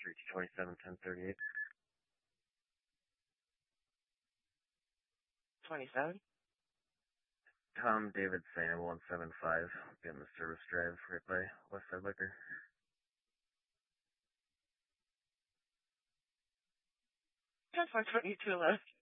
3227 1038. 27? Tom David Sam 175. Getting the service drive right by Westside Liquor. 10-4-22-11.